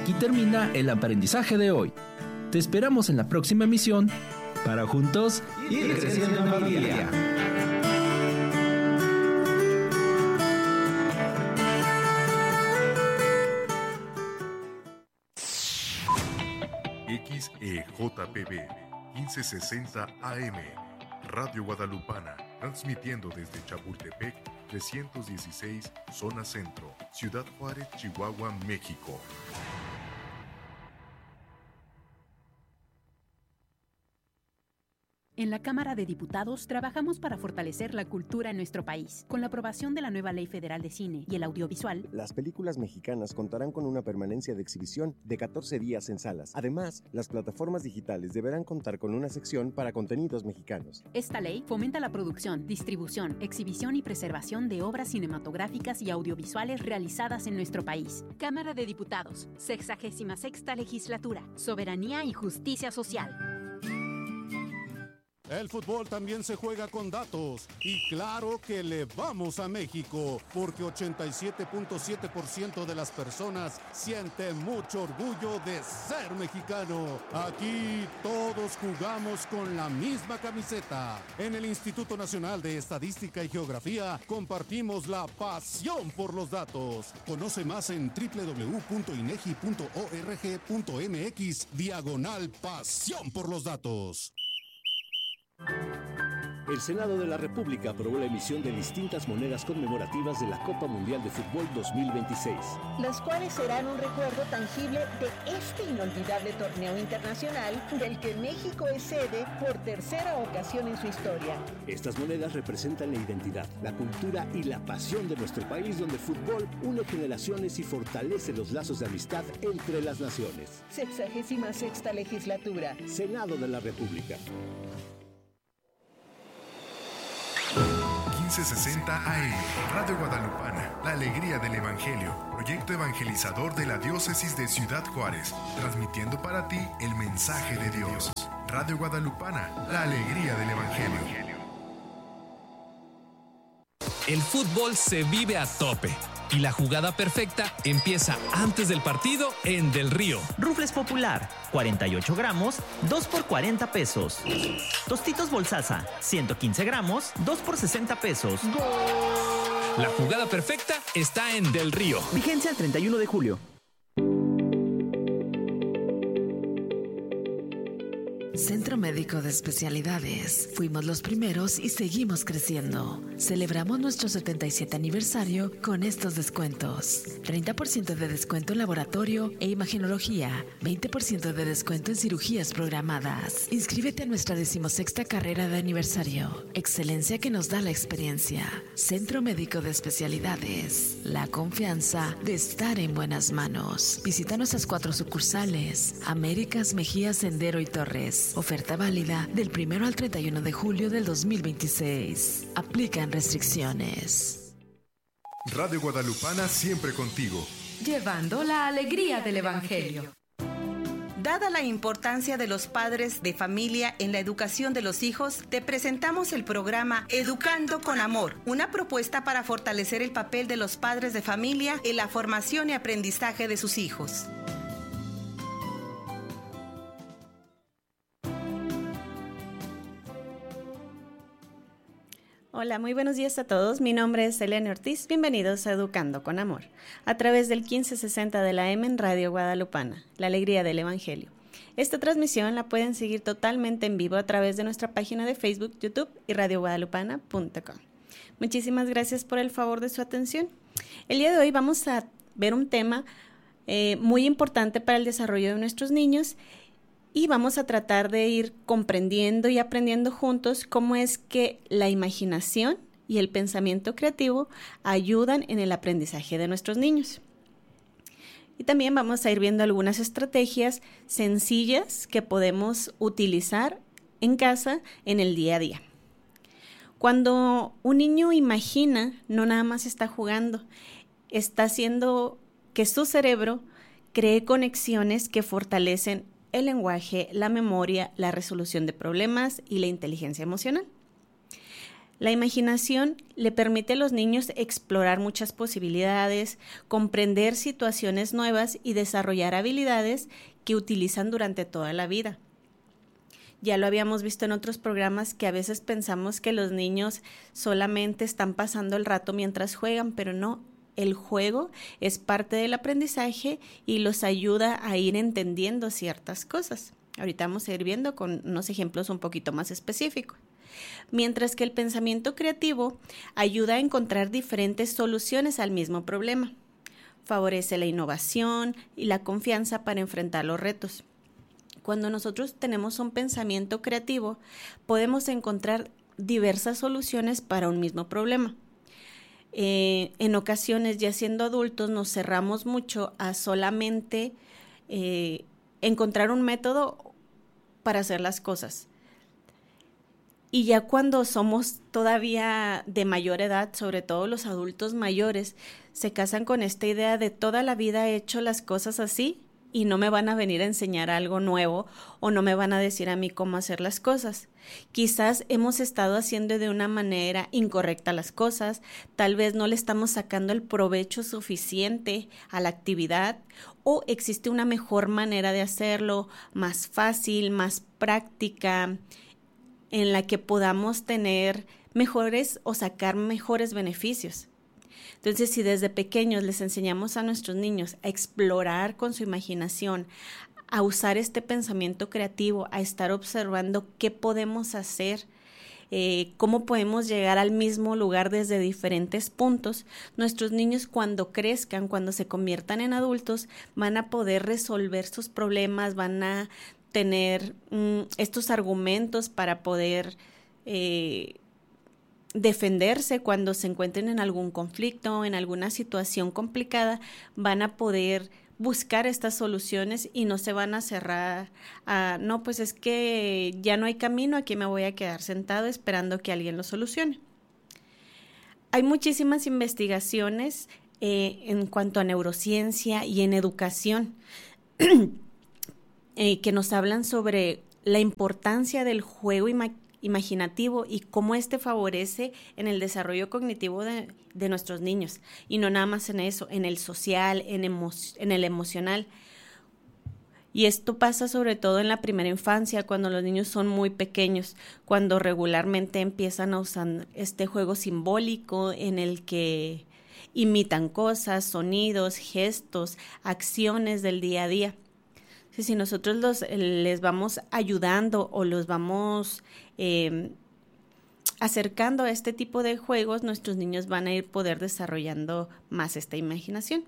Aquí termina el aprendizaje de hoy. Te esperamos en la próxima emisión para juntos ir creciendo en familia. XEJPB 1560 AM, Radio Guadalupana, transmitiendo desde Chapultepec 316, Zona Centro, Ciudad Juárez, Chihuahua, México. En la Cámara de Diputados trabajamos para fortalecer la cultura en nuestro país. Con la aprobación de la nueva Ley Federal de Cine y el Audiovisual, las películas mexicanas contarán con una permanencia de exhibición de 14 días en salas. Además, las plataformas digitales deberán contar con una sección para contenidos mexicanos. Esta ley fomenta la producción, distribución, exhibición y preservación de obras cinematográficas y audiovisuales realizadas en nuestro país. Cámara de Diputados, 66ª Legislatura, Soberanía y Justicia Social. El fútbol también se juega con datos y claro que le vamos a México porque 87.7% de las personas sienten mucho orgullo de ser mexicano. Aquí todos jugamos con la misma camiseta. En el Instituto Nacional de Estadística y Geografía compartimos la pasión por los datos. Conoce más en www.inegi.org.mx/pasión por los datos. El Senado de la República aprobó la emisión de distintas monedas conmemorativas de la Copa Mundial de Fútbol 2026, las cuales serán un recuerdo tangible de este inolvidable torneo internacional del que México es sede por tercera ocasión en su historia. Estas monedas representan la identidad, la cultura y la pasión de nuestro país, donde el fútbol une generaciones y fortalece los lazos de amistad entre las naciones. 66ª Legislatura. Senado de la República. 1560 AM, Radio Guadalupana, la alegría del Evangelio, proyecto evangelizador de la diócesis de Ciudad Juárez, transmitiendo para ti el mensaje de Dios. Radio Guadalupana, la alegría del Evangelio. El fútbol se vive a tope y la jugada perfecta empieza antes del partido en Del Río. Rufles Popular, 48 gramos, 2 por 40 pesos. Tostitos Bolsaza, 115 gramos, 2 por 60 pesos. La jugada perfecta está en Del Río. Vigencia el 31 de julio. Centro Médico de Especialidades. Fuimos los primeros y seguimos creciendo. Celebramos nuestro 77 aniversario con estos descuentos. 30% de descuento en laboratorio e imagenología. 20% de descuento en cirugías programadas. Inscríbete a nuestra 16ª carrera de aniversario. Excelencia que nos da la experiencia. Centro Médico de Especialidades. La confianza de estar en buenas manos. Visita nuestras 4 sucursales. Américas, Mejía, Sendero y Torres. Oferta válida del 1 al 31 de julio del 2026. Aplican restricciones. Radio Guadalupana siempre contigo. Llevando la alegría del Evangelio. Dada la importancia de los padres de familia en la educación de los hijos, te presentamos el programa Educando con Amor, una propuesta para fortalecer el papel de los padres de familia en la formación y aprendizaje de sus hijos. Hola, muy buenos días a todos. Mi nombre es Elena Ortiz. Bienvenidos a Educando con Amor, a través del 1560 de la M en Radio Guadalupana, la alegría del Evangelio. Esta transmisión la pueden seguir totalmente en vivo a través de nuestra página de Facebook, YouTube y radioguadalupana.com. Muchísimas gracias por el favor de su atención. El día de hoy vamos a ver un tema muy importante para el desarrollo de nuestros niños. Y vamos a tratar de ir comprendiendo y aprendiendo juntos cómo es que la imaginación y el pensamiento creativo ayudan en el aprendizaje de nuestros niños. Y también vamos a ir viendo algunas estrategias sencillas que podemos utilizar en casa en el día a día. Cuando un niño imagina, no nada más está jugando, está haciendo que su cerebro cree conexiones que fortalecen el lenguaje, la memoria, la resolución de problemas y la inteligencia emocional. La imaginación le permite a los niños explorar muchas posibilidades, comprender situaciones nuevas y desarrollar habilidades que utilizan durante toda la vida. Ya lo habíamos visto en otros programas que a veces pensamos que los niños solamente están pasando el rato mientras juegan, pero no. El juego es parte del aprendizaje y los ayuda a ir entendiendo ciertas cosas. Ahorita vamos a ir viendo con unos ejemplos un poquito más específicos. Mientras que el pensamiento creativo ayuda a encontrar diferentes soluciones al mismo problema. Favorece la innovación y la confianza para enfrentar los retos. Cuando nosotros tenemos un pensamiento creativo, podemos encontrar diversas soluciones para un mismo problema. En ocasiones, ya siendo adultos, nos cerramos mucho a solamente encontrar un método para hacer las cosas. Y ya cuando somos todavía de mayor edad, sobre todo los adultos mayores, se casan con esta idea de toda la vida he hecho las cosas así y no me van a venir a enseñar algo nuevo o no me van a decir a mí cómo hacer las cosas. Quizás hemos estado haciendo de una manera incorrecta las cosas, tal vez no le estamos sacando el provecho suficiente a la actividad o existe una mejor manera de hacerlo, más fácil, más práctica, en la que podamos tener mejores o sacar mejores beneficios. Entonces, si desde pequeños les enseñamos a nuestros niños a explorar con su imaginación, a usar este pensamiento creativo, a estar observando qué podemos hacer, cómo podemos llegar al mismo lugar desde diferentes puntos, nuestros niños cuando crezcan, cuando se conviertan en adultos, van a poder resolver sus problemas, van a tener estos argumentos para poder defenderse cuando se encuentren en algún conflicto, en alguna situación complicada, van a poder buscar estas soluciones y no se van a cerrar a, no, pues es que ya no hay camino, aquí me voy a quedar sentado esperando que alguien lo solucione. Hay muchísimas investigaciones en cuanto a neurociencia y en educación que nos hablan sobre la importancia del juego imaginativo y cómo este favorece en el desarrollo cognitivo de nuestros niños. Y no nada más en eso, en el social, en el emocional. Y esto pasa sobre todo en la primera infancia, cuando los niños son muy pequeños, cuando regularmente empiezan a usar este juego simbólico en el que imitan cosas, sonidos, gestos, acciones del día a día. Si nosotros les vamos ayudando o los vamos acercando a este tipo de juegos, nuestros niños van a ir poder desarrollando más esta imaginación.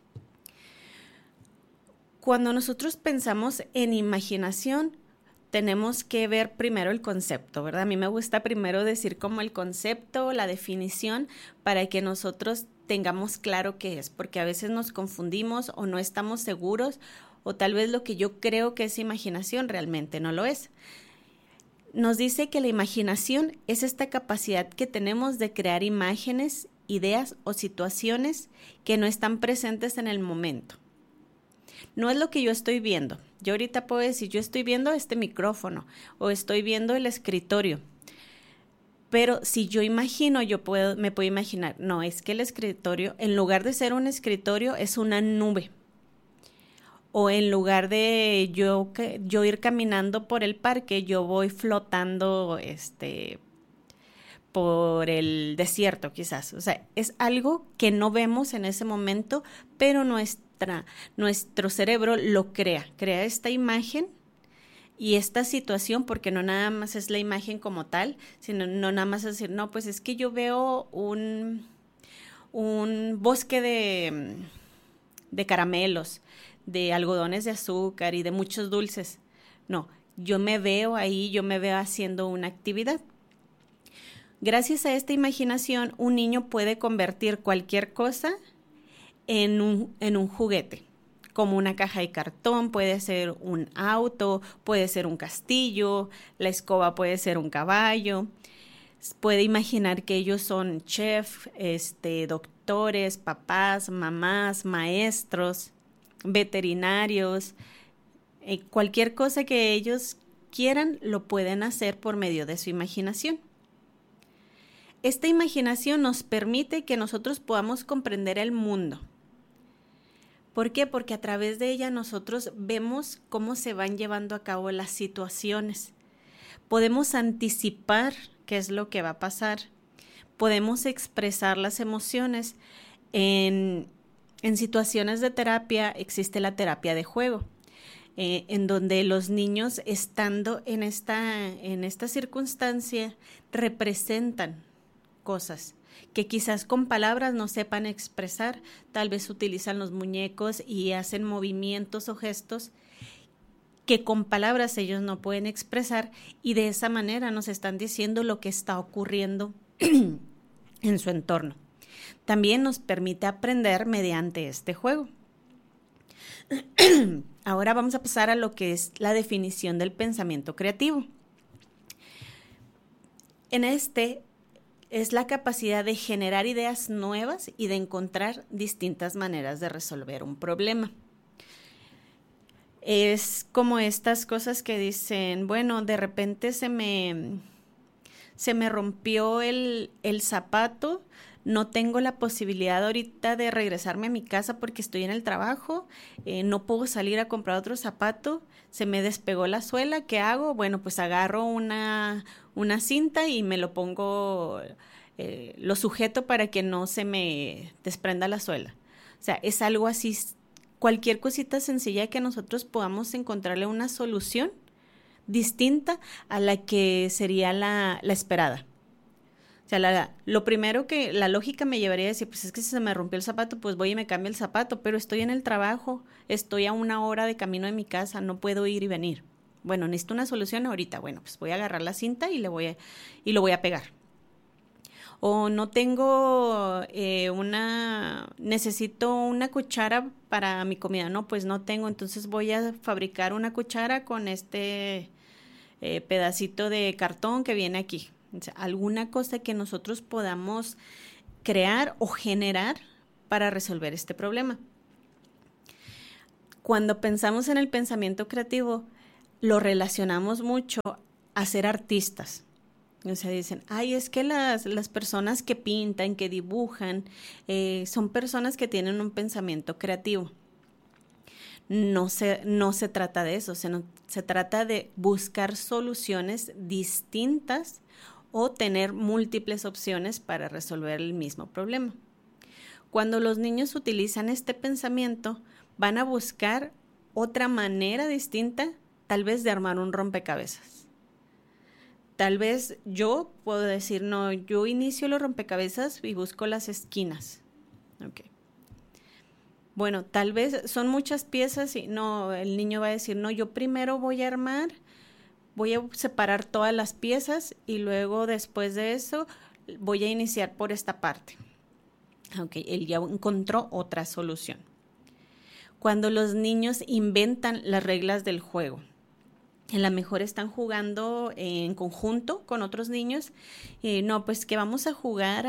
Cuando nosotros pensamos en imaginación, tenemos que ver primero el concepto, ¿verdad? A mí me gusta primero decir como el concepto, la definición, para que nosotros tengamos claro qué es, porque a veces nos confundimos o no estamos seguros, o tal vez lo que yo creo que es imaginación realmente no lo es. Nos dice que la imaginación es esta capacidad que tenemos de crear imágenes, ideas o situaciones que no están presentes en el momento. No es lo que yo estoy viendo. Yo ahorita puedo decir, yo estoy viendo este micrófono o estoy viendo el escritorio. Pero si yo imagino, me puedo imaginar, no, es que el escritorio, en lugar de ser un escritorio, es una nube. O en lugar de yo ir caminando por el parque, yo voy flotando por el desierto quizás. O sea, es algo que no vemos en ese momento, pero nuestro cerebro lo crea esta imagen y esta situación, porque no nada más es la imagen como tal, sino no nada más es decir, no, pues es que yo veo un bosque de caramelos, de algodones de azúcar y de muchos dulces. No, yo me veo ahí, yo me veo haciendo una actividad. Gracias a esta imaginación, un niño puede convertir cualquier cosa en un juguete, como una caja de cartón, puede ser un auto, puede ser un castillo, la escoba puede ser un caballo. Puede imaginar que ellos son chefs, doctores, papás, mamás, maestros, veterinarios, cualquier cosa que ellos quieran lo pueden hacer por medio de su imaginación. esta imaginación nos permite que nosotros podamos comprender el mundo. ¿Por qué? Porque a través de ella nosotros vemos cómo se van llevando a cabo las situaciones. Podemos anticipar qué es lo que va a pasar. Podemos expresar las emociones. En situaciones de terapia existe la terapia de juego, en donde los niños, estando en esta circunstancia, representan cosas que quizás con palabras no sepan expresar. Tal vez utilizan los muñecos y hacen movimientos o gestos que con palabras ellos no pueden expresar, y de esa manera nos están diciendo lo que está ocurriendo en su entorno. También nos permite aprender mediante este juego. Ahora vamos a pasar a lo que es la definición del pensamiento creativo. En este es la capacidad de generar ideas nuevas y de encontrar distintas maneras de resolver un problema. Es como estas cosas que dicen, bueno, de repente se me rompió el zapato, no tengo la posibilidad ahorita de regresarme a mi casa porque estoy en el trabajo, no puedo salir a comprar otro zapato, se me despegó la suela, ¿qué hago? Bueno, pues agarro una cinta y me lo pongo, lo sujeto para que no se me desprenda la suela. O sea, es algo así, cualquier cosita sencilla que nosotros podamos encontrarle una solución distinta a la que sería la esperada. O sea, lo primero que la lógica me llevaría a decir, pues es que si se me rompió el zapato, pues voy y me cambio el zapato, pero estoy en el trabajo, estoy a 1 hora de camino de mi casa, no puedo ir y venir. Bueno, necesito una solución ahorita. Bueno, pues voy a agarrar la cinta y lo voy a pegar. O no tengo necesito una cuchara para mi comida. No, pues no tengo, entonces voy a fabricar una cuchara con este pedacito de cartón que viene aquí. O sea, alguna cosa que nosotros podamos crear o generar para resolver este problema. Cuando pensamos en el pensamiento creativo, lo relacionamos mucho a ser artistas. O sea, dicen, ay, es que las personas que pintan, que dibujan, son personas que tienen un pensamiento creativo. No se trata de eso, se trata de buscar soluciones distintas o tener múltiples opciones para resolver el mismo problema. Cuando los niños utilizan este pensamiento, van a buscar otra manera distinta, tal vez de armar un rompecabezas. Tal vez yo puedo decir, no, yo inicio los rompecabezas y busco las esquinas. Okay. Bueno, tal vez son muchas piezas y no, el niño va a decir, no, yo primero voy a separar todas las piezas y luego después de eso voy a iniciar por esta parte. Okay, él ya encontró otra solución. Cuando los niños inventan las reglas del juego, a lo mejor están jugando en conjunto con otros niños, no, pues que vamos a jugar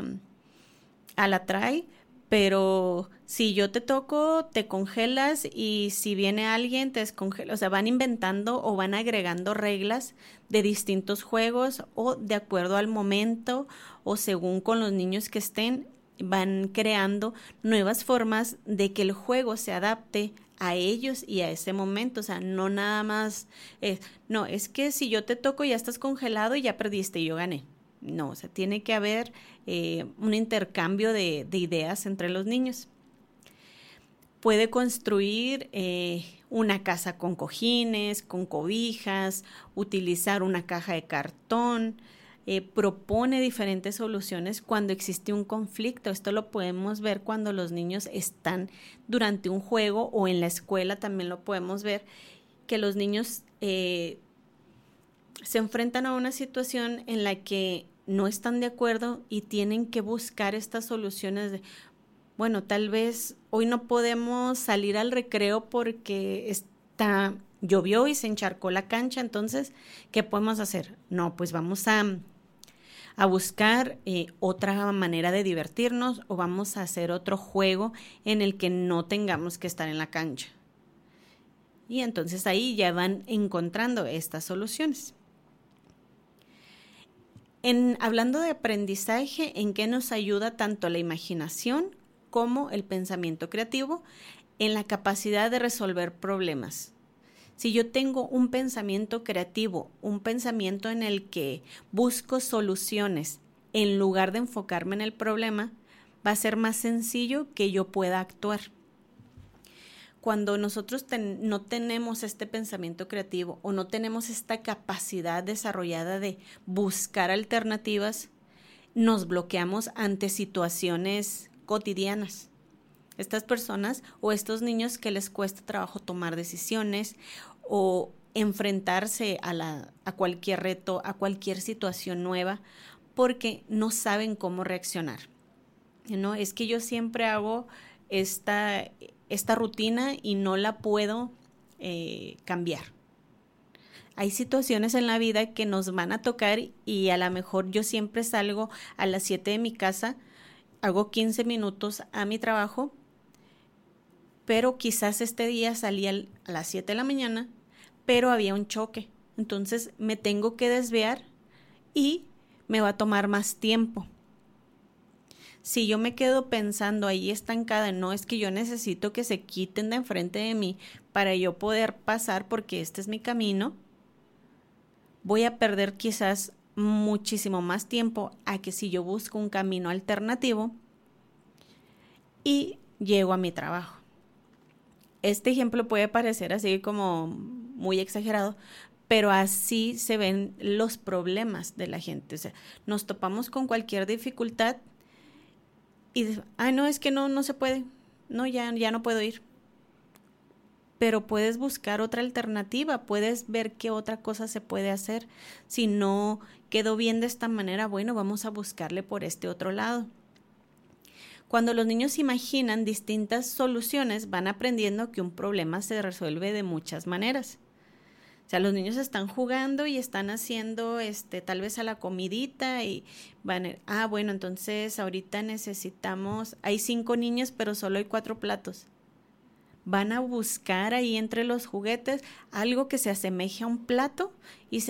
a la try, pero si yo te toco, te congelas, y si viene alguien, te descongela. O sea, van inventando o van agregando reglas de distintos juegos, o de acuerdo al momento o según con los niños que estén, van creando nuevas formas de que el juego se adapte a ellos y a ese momento. O sea, no nada más, no, es que si yo te toco ya estás congelado y ya perdiste y yo gané. No, o sea, tiene que haber un intercambio de ideas entre los niños. Puede construir una casa con cojines, con cobijas, utilizar una caja de cartón, propone diferentes soluciones cuando existe un conflicto. Esto lo podemos ver cuando los niños están durante un juego, o en la escuela también lo podemos ver, que los niños se enfrentan a una situación en la que no están de acuerdo y tienen que buscar estas soluciones de, bueno, tal vez hoy no podemos salir al recreo porque llovió y se encharcó la cancha, entonces, ¿qué podemos hacer? No, pues vamos a buscar otra manera de divertirnos, o vamos a hacer otro juego en el que no tengamos que estar en la cancha. Y entonces ahí ya van encontrando estas soluciones. Hablando de aprendizaje, ¿en qué nos ayuda tanto la imaginación como el pensamiento creativo? En la capacidad de resolver problemas. Si yo tengo un pensamiento creativo, un pensamiento en el que busco soluciones en lugar de enfocarme en el problema, va a ser más sencillo que yo pueda actuar. Cuando nosotros no tenemos este pensamiento creativo o no tenemos esta capacidad desarrollada de buscar alternativas, nos bloqueamos ante situaciones cotidianas. Estas personas o estos niños que les cuesta trabajo tomar decisiones o enfrentarse a cualquier reto, a cualquier situación nueva, porque no saben cómo reaccionar. ¿No? Es que yo siempre hago esta rutina y no la puedo cambiar. Hay situaciones en la vida que nos van a tocar y a lo mejor yo siempre salgo a las 7 de mi casa, hago 15 minutos a mi trabajo, pero quizás este día salí a las 7 de la mañana, pero había un choque. Entonces me tengo que desviar y me va a tomar más tiempo. Si yo me quedo pensando ahí estancada, no, es que yo necesito que se quiten de enfrente de mí para yo poder pasar porque este es mi camino, voy a perder quizás muchísimo más tiempo a que si yo busco un camino alternativo y llego a mi trabajo. Este ejemplo puede parecer así como muy exagerado, pero así se ven los problemas de la gente. O sea, nos topamos con cualquier dificultad y no, es que no se puede, no, ya no puedo ir. Pero puedes buscar otra alternativa, puedes ver qué otra cosa se puede hacer. Si no quedó bien de esta manera, bueno, vamos a buscarle por este otro lado. Cuando los niños imaginan distintas soluciones, van aprendiendo que un problema se resuelve de muchas maneras. O sea, los niños están jugando y están haciendo tal vez a la comidita y van, bueno, entonces ahorita necesitamos, hay 5 niños pero solo hay 4 platos. Van a buscar ahí entre los juguetes algo que se asemeje a un plato y se